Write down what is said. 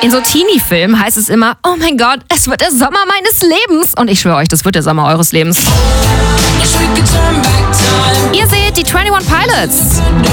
In so Teenie-Filmen heißt es immer, oh mein Gott, es wird der Sommer meines Lebens. Und ich schwöre euch, das wird der Sommer eures Lebens. Ihr seht die 21 Pilots.